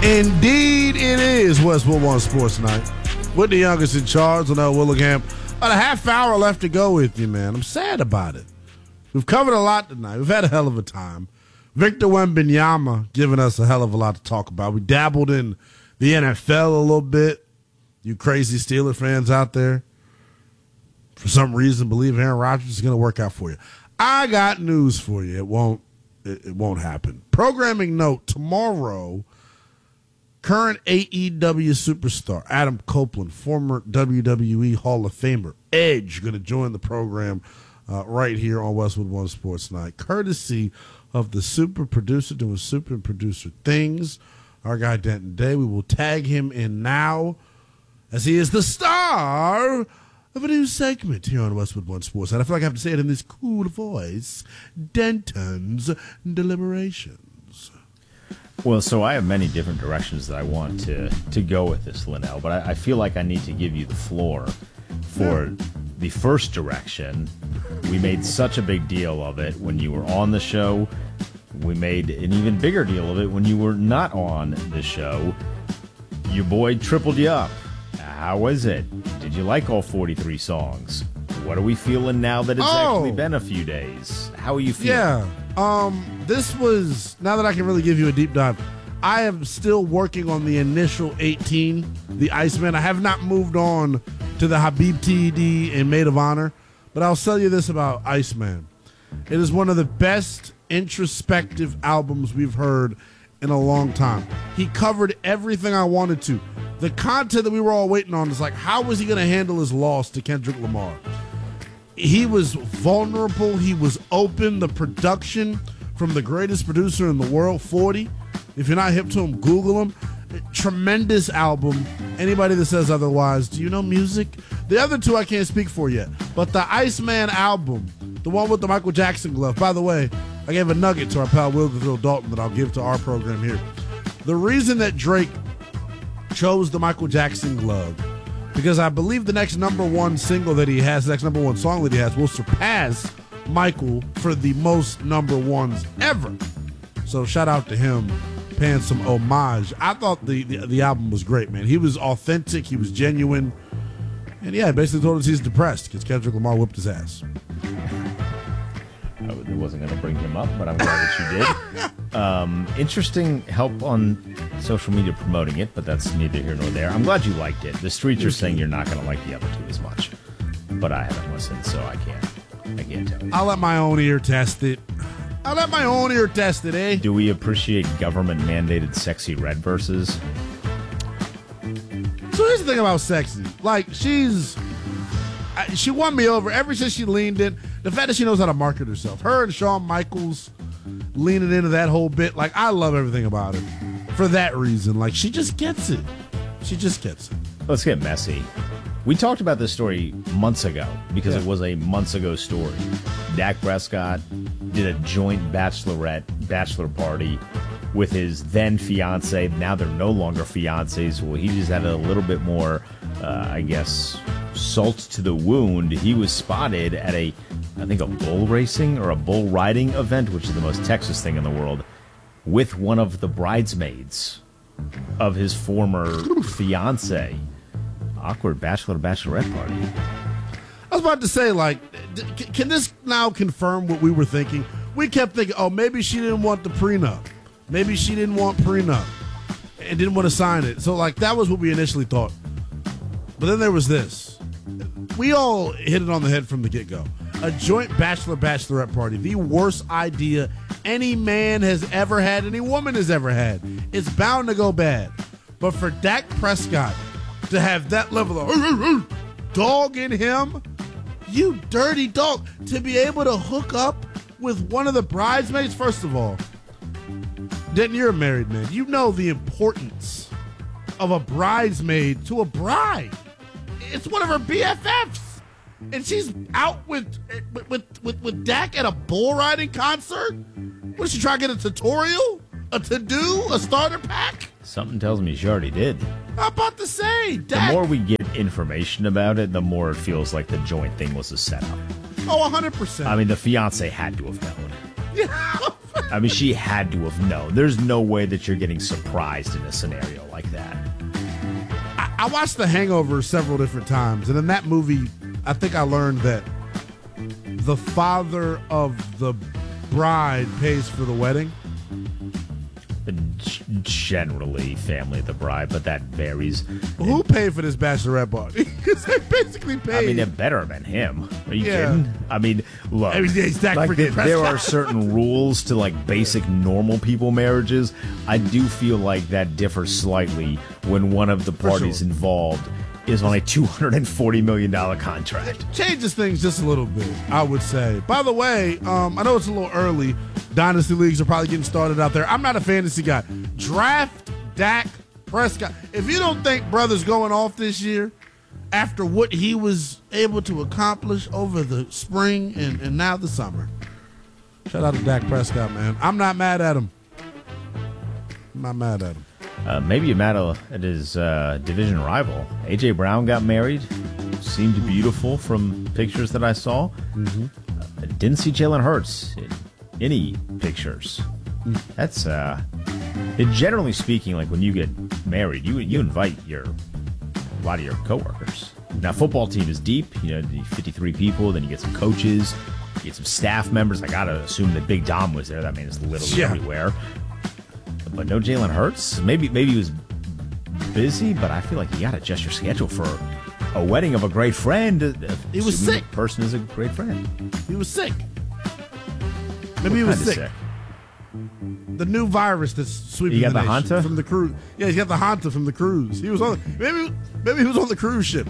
Indeed, it is Westwood One Sports Night with the youngest in charge, Linnell Willingham. About a half hour left to go with you, man. I'm sad about it. We've covered a lot tonight. We've had a hell of a time. Victor Wembanyama giving us a hell of a lot to talk about. We dabbled in the NFL a little bit. You crazy Steeler fans out there, for some reason, believe Aaron Rodgers is going to work out for you. I got news for you. It won't happen. Programming note, tomorrow, current AEW superstar Adam Copeland, former WWE Hall of Famer, Edge, going to join the program right here on Westwood One Sports Night, courtesy of the super producer doing super producer things, our guy Denton Day. We will tag him in now as he is the star of a new segment here on Westwood One Sports Night. I feel like I have to say it in this cool voice, Denton's Deliberations. Well, so I have many different directions that I want to go with this, Linnell, but I feel like I need to give you the floor for the first direction. We made such a big deal of it when you were on the show. We made an even bigger deal of it when you were not on the show. Your boy tripled you up. How was it? Did you like all 43 songs? What are we feeling now that it's actually been a few days? How are you feeling? Yeah. This was, now that I can really give you a deep dive, I am still working on the initial 18, the Iceman. I have not moved on to the Habib TED and Maid of Honor, but I'll tell you this about Iceman. It is one of the best introspective albums we've heard in a long time. He covered everything I wanted to. The content that we were all waiting on is like, how was he going to handle his loss to Kendrick Lamar? He was vulnerable. He was open. The production from the greatest producer in the world, 40. If you're not hip to him, Google him. Tremendous album. Anybody that says otherwise, do you know music? The other two I can't speak for yet. But the Iceman album, the one with the Michael Jackson glove. By the way, I gave a nugget to our pal Wilderville Dalton that I'll give to our program here. The reason that Drake chose the Michael Jackson glove, because I believe the next number one single that he has, the next number one song that he has, will surpass Michael for the most number ones ever. So shout out to him, paying some homage. I thought the album was great, man. He was authentic, he was genuine, and yeah, basically told us he's depressed because Kendrick Lamar whipped his ass. I wasn't going to bring him up, but I'm glad that you did. Interesting help on social media promoting it, but that's neither here nor there. I'm glad you liked it. The streets are saying you're not going to like the other two as much, but I haven't listened, so I can't tell you. I'll let my own ear test it. Eh? Do we appreciate government-mandated Sexy Red verses? So here's the thing about Sexy. Like, she won me over ever since she leaned in. The fact that she knows how to market herself. Her and Shawn Michaels leaning into that whole bit. Like, I love everything about it for that reason. Like, she just gets it. Let's get messy. We talked about this story months ago because it was a months ago story. Dak Prescott did a joint bachelor party with his then fiance. Now they're no longer fiancés. Well, he just had a little bit more, salt to the wound. He was spotted at a bull racing or a bull riding event, which is the most Texas thing in the world, with one of the bridesmaids of his former fiance. Awkward bachelorette party. I was about to say, like, can this now confirm what we were thinking? We kept thinking, oh, maybe she didn't want the prenup. Maybe she didn't want prenup and didn't want to sign it. So, like, that was what we initially thought. But then there was this. We all hit it on the head from the get-go. A joint bachelorette party, the worst idea any man has ever had, any woman has ever had. It's bound to go bad. But for Dak Prescott to have that level of dog in him, you dirty dog, to be able to hook up with one of the bridesmaids, first of all, Denton, you're a married man. You know the importance of a bridesmaid to a bride. It's one of her BFFs. And she's out with Dak at a bull riding concert? What, is she trying to get a tutorial? A to-do? A starter pack? Something tells me she already did. I'm about to say, Dak. The more we get information about it, the more it feels like the joint thing was a setup. Oh, 100%. I mean, the fiance had to have known. Yeah. I mean, she had to have known. There's no way that you're getting surprised in a scenario like that. I watched The Hangover several different times, and in that movie, I think I learned that the father of the bride pays for the wedding. Generally, family of the bride, but that varies. Who paid for this bachelorette party? Because they basically paid. I mean, it better have been him. Are you kidding? I mean, look, there are certain rules to like basic normal people marriages. I do feel like that differs slightly when one of the parties involved is on a $240 million contract. Changes things just a little bit, I would say. By the way, I know it's a little early. Dynasty leagues are probably getting started out there. I'm not a fantasy guy. Draft Dak Prescott. If you don't think brother's going off this year after what he was able to accomplish over the spring and now the summer, shout out to Dak Prescott, man. I'm not mad at him. Maybe you're mad at his division rival. A.J. Brown got married. Seemed beautiful from pictures that I saw. Didn't see Jalen Hurts in any pictures. That's generally speaking, like when you get married, you invite a lot of your coworkers. Now, football team is deep. 53 people. Then you get some coaches, you get some staff members. I gotta assume that Big Dom was there. That man is literally everywhere. But no Jalen Hurts. Maybe he was busy, but I feel like you got to adjust your schedule for a wedding of a great friend. He was sick. The person is a great friend. He was sick. Maybe he was sick. The new virus that's sweeping the nation. Hanta from the cruise. Yeah, he's got the Hanta from the cruise. He was on. Maybe he was on the cruise ship.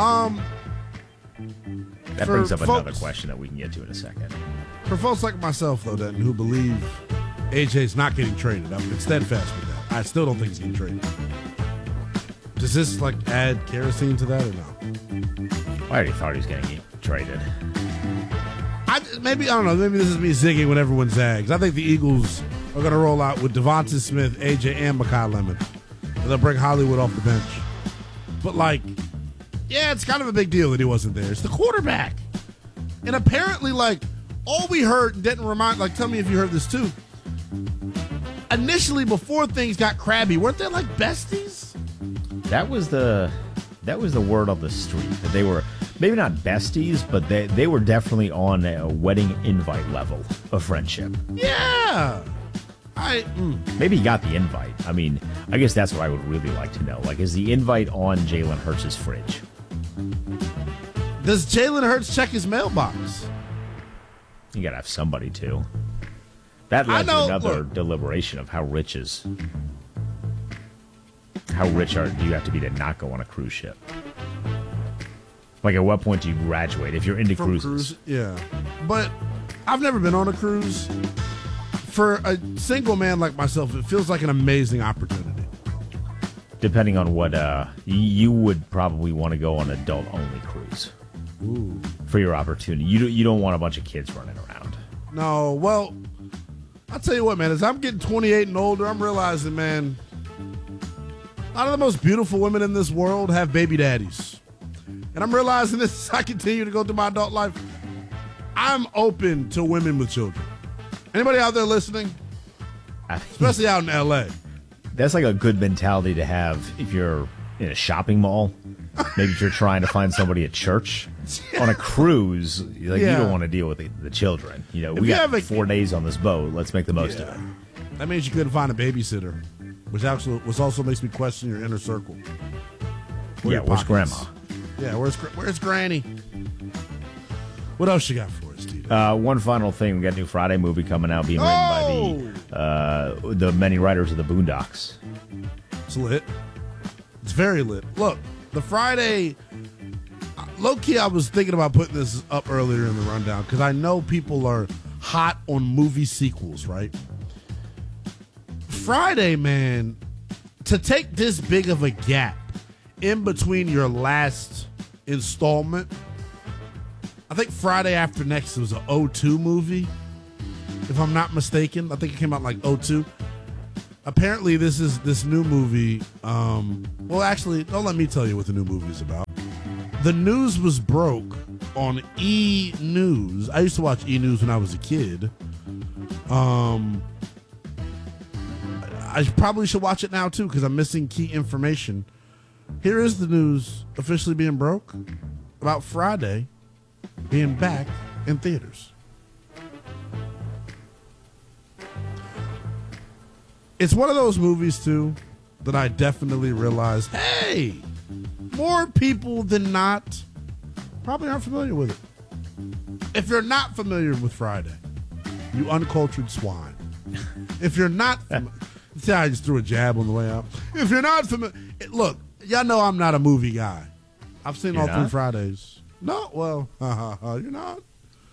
That brings up another question that we can get to in a second. For folks like myself, though, Denton, who believe AJ's not getting traded, I've been steadfast with that. I still don't think he's getting traded. Does this add kerosene to that or no? I already thought he was going to get traded. I don't know. Maybe this is me zigging when everyone zags. I think the Eagles are going to roll out with Devonta Smith, AJ, and Mekhi Lemon. And they'll bring Hollywood off the bench. But it's kind of a big deal that he wasn't there. It's the quarterback. And apparently, all we heard didn't remind, tell me if you heard this too. Initially, before things got crabby, weren't they besties? That was the word on the street. That they were maybe not besties, but they were definitely on a wedding invite level of friendship. Yeah. Maybe he got the invite. I mean, I guess that's what I would really like to know. Is the invite on Jalen Hurts' fridge? Does Jalen Hurts check his mailbox? You gotta have somebody to. That led to another deliberation of how rich do you have to be to not go on a cruise ship? At what point do you graduate if you're into cruises? Yeah. But I've never been on a cruise. For a single man like myself, it feels like an amazing opportunity. Depending on what, you would probably want to go on an adult-only cruise. Ooh. For your opportunity. You don't want a bunch of kids running around. No, well, I'll tell you what, man, as I'm getting 28 and older, I'm realizing, man, a lot of the most beautiful women in this world have baby daddies. And I'm realizing this as I continue to go through my adult life. I'm open to women with children. Anybody out there listening? Especially out in L.A. That's a good mentality to have if you're in a shopping mall. Maybe if you're trying to find somebody at church. On a cruise, you don't want to deal with the children. We got 4 days on this boat. Let's make the most of it. That means you couldn't find a babysitter, which also makes me question your inner circle. Where's Grandma? Yeah, where's Granny? What else you got for us, Tito? One final thing. We got a new Friday movie coming out being written by the many writers of the Boondocks. It's lit. It's very lit. Look, the Friday... Low-key, I was thinking about putting this up earlier in the rundown because I know people are hot on movie sequels, right? Friday, man, to take this big of a gap in between your last installment, I think Friday After Next was an 2002 movie, if I'm not mistaken. I think it came out in 2002. Apparently, this new movie. Well, actually, don't let me tell you what the new movie is about. The news was broke on E! News. I used to watch E! News when I was a kid. I probably should watch it now, too, because I'm missing key information. Here is the news officially being broke about Friday being back in theaters. It's one of those movies, too, that I definitely realized, hey, more people than not probably aren't familiar with it. If you're not familiar with Friday, you uncultured swine. If you're not see how I just threw a jab on the way out. If you're not familiar, look, y'all know I'm not a movie guy. I've seen all 3 Fridays. No, well, you're not.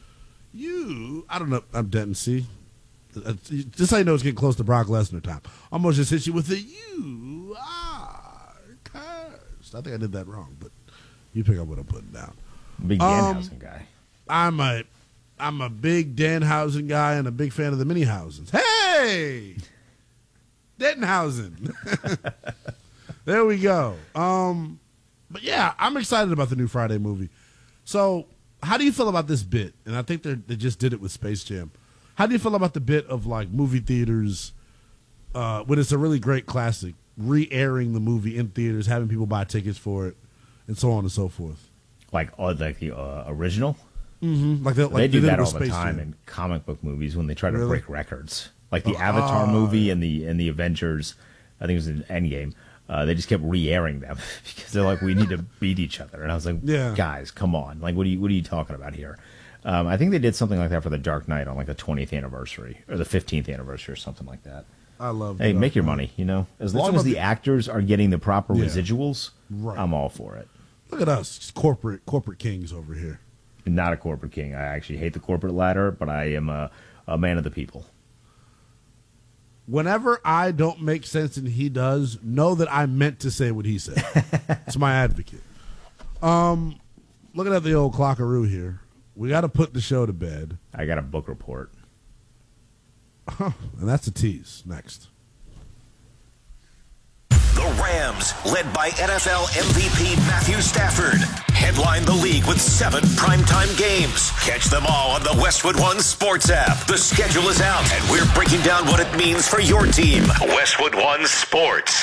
I don't know. I'm Denton, see? Just so you know, it's getting close to Brock Lesnar time. I'm going to just hit you with you are cursed. I think I did that wrong, but you pick up what I'm putting down. Big Danhausen guy. I'm a big Danhausen guy and a big fan of the Mini-Hausens. Hey! Denhausen. There we go. But yeah, I'm excited about the new Friday movie. So, how do you feel about this bit? And I think they just did it with Space Jam. How do you feel about the bit of like movie theaters when it's a really great classic, re-airing the movie in theaters, having people buy tickets for it, and so on and so forth? Like the original? Mm-hmm. They do that all the time in comic book movies when they try to break records. Like the Avatar movie and the Avengers, I think it was in Endgame. They just kept re-airing them because they're like, we need to beat each other. And I was like, guys, come on. Like, what are you talking about here? I think they did something like that for The Dark Knight on like the 20th anniversary or the 15th anniversary or something like that. I love Hey, make your money, As long as the actors are getting the proper residuals, I'm all for it. Look at us, corporate kings over here. Not a corporate king. I actually hate the corporate ladder, but I am a man of the people. Whenever I don't make sense and he does, know that I meant to say what he said. It's my advocate. Looking at the old clockaroo here, we got to put the show to bed. I got a book report. And that's a tease. Next. The Rams, led by NFL MVP Matthew Stafford, headline the league with 7 primetime games. Catch them all on the Westwood One Sports app. The schedule is out, and we're breaking down what it means for your team. Westwood One Sports.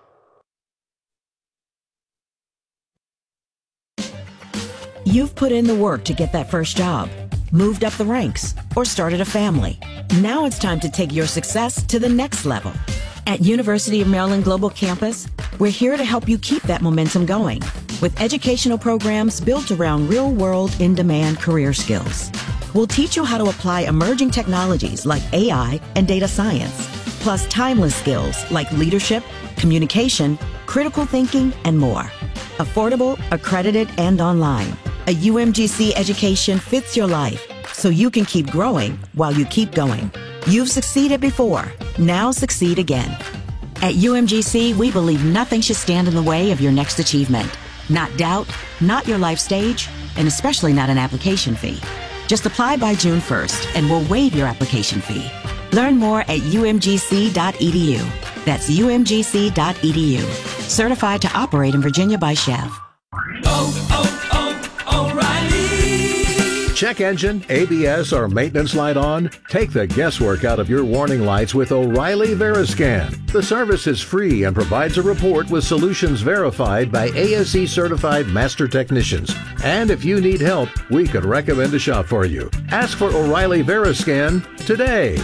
You've put in the work to get that first job, moved up the ranks, or started a family. Now it's time to take your success to the next level. At University of Maryland Global Campus, we're here to help you keep that momentum going with educational programs built around real-world, in-demand career skills. We'll teach you how to apply emerging technologies like AI and data science, plus timeless skills like leadership, communication, critical thinking, and more. Affordable, accredited, and online. A UMGC education fits your life so you can keep growing while you keep going. You've succeeded before. Now succeed again. At UMGC, we believe nothing should stand in the way of your next achievement. Not doubt, not your life stage, and especially not an application fee. Just apply by June 1st and we'll waive your application fee. Learn more at umgc.edu. That's umgc.edu. Certified to operate in Virginia by Chev. O'Reilly. Check engine, ABS, or maintenance light on? Take the guesswork out of your warning lights with O'Reilly Veriscan. The service is free and provides a report with solutions verified by ASE certified master technicians. And if you need help, we could recommend a shop for you. Ask for O'Reilly Veriscan today.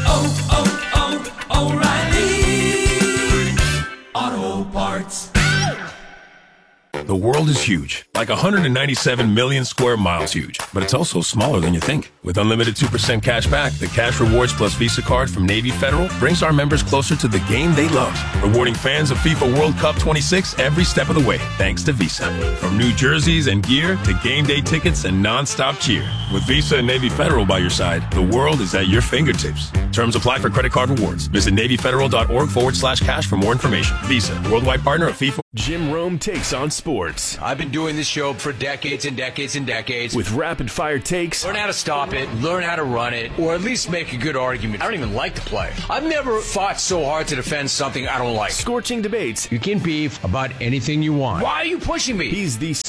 O'Reilly Auto Parts. The world is huge, like 197 million square miles huge, but it's also smaller than you think. With unlimited 2% cash back, the Cash Rewards Plus Visa card from Navy Federal brings our members closer to the game they love, rewarding fans of FIFA World Cup 26 every step of the way, thanks to Visa. From new jerseys and gear to game day tickets and non-stop cheer. With Visa and Navy Federal by your side, the world is at your fingertips. Terms apply for credit card rewards. Visit NavyFederal.org/cash for more information. Visa, worldwide partner of FIFA. Jim Rome takes on sports. I've been doing this show for decades and decades and decades. With rapid fire takes. Learn how to stop it, learn how to run it, or at least make a good argument. I don't even like to play. I've never fought so hard to defend something I don't like. Scorching debates. You can beef about anything you want. Why are you pushing me? He's the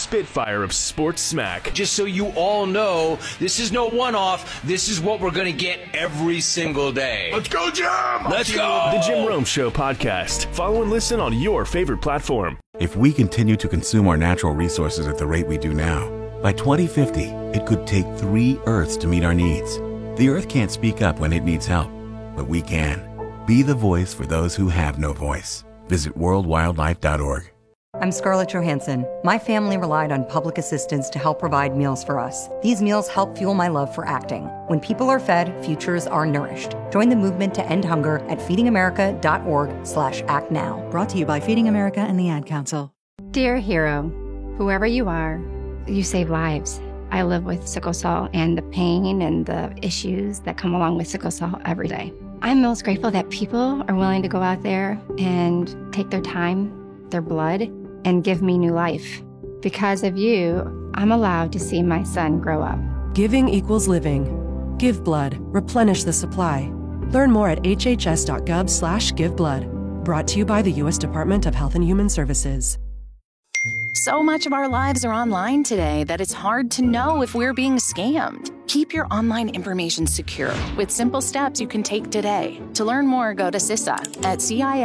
spitfire of sports smack. Just so you all know, this is no one-off. This is what we're going to get every single day. Let's go, Jim! Let's go! The Jim Rome Show podcast. Follow and listen on your favorite platform. If we continue to consume our natural resources at the rate we do now, by 2050, it could take 3 Earths to meet our needs. The Earth can't speak up when it needs help, but we can. Be the voice for those who have no voice. Visit worldwildlife.org. I'm Scarlett Johansson. My family relied on public assistance to help provide meals for us. These meals help fuel my love for acting. When people are fed, futures are nourished. Join the movement to end hunger at feedingamerica.org/actnow. Brought to you by Feeding America and the Ad Council. Dear hero, whoever you are, you save lives. I live with sickle cell and the pain and the issues that come along with sickle cell every day. I'm most grateful that people are willing to go out there and take their time, their blood, and give me new life. Because of you, I'm allowed to see my son grow up. Giving equals living. Give blood. Replenish the supply. Learn more at hhs.gov/giveblood. Brought to you by the U.S. Department of Health and Human Services. So much of our lives are online today that it's hard to know if we're being scammed. Keep your online information secure with simple steps you can take today. To learn more, go to CISA at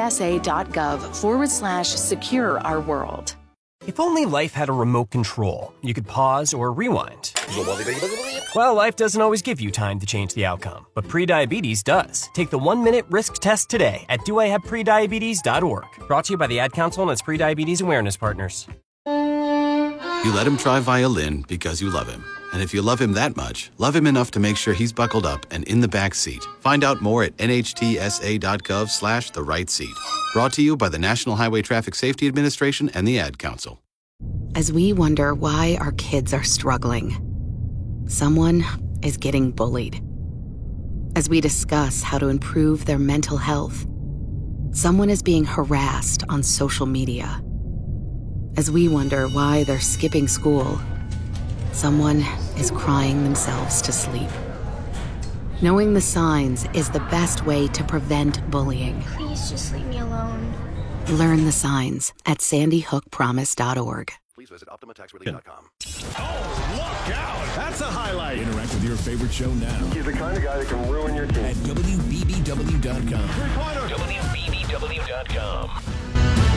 CISA.gov/secure our world. If only life had a remote control, you could pause or rewind. Well, life doesn't always give you time to change the outcome, but prediabetes does. Take the 1-minute risk test today at doihaveprediabetes.org. Brought to you by the Ad Council and its prediabetes awareness partners. You let him try violin because you love him. And if you love him that much, love him enough to make sure he's buckled up and in the back seat. Find out more at nhtsa.gov/the-right-seat. Brought to you by the National Highway Traffic Safety Administration and the Ad Council. As we wonder why our kids are struggling, someone is getting bullied. As we discuss how to improve their mental health, someone is being harassed on social media. As we wonder why they're skipping school, someone is crying themselves to sleep. Knowing the signs is the best way to prevent bullying. Please just leave me alone. Learn the signs at sandyhookpromise.org. Please visit OptimaTaxRelief.com. Oh, look out! That's a highlight. Interact with your favorite show now. He's the kind of guy that can ruin your team. At WBBW.com. Three-pointer. WBBW.com.